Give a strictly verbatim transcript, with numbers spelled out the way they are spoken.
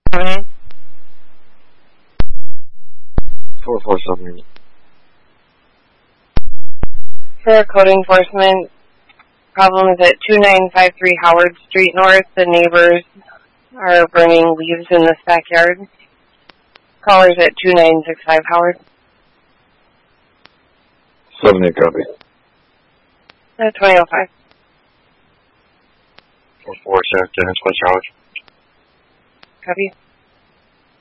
seven. four four seven. For code enforcement, problem is at two nine five three Howard Street North. The neighbors are burning leaves in this backyard. Callers at two nine six five Howard. seven eight copy. Uh, twenty oh five. four four San Dennis, West Howard. Copy.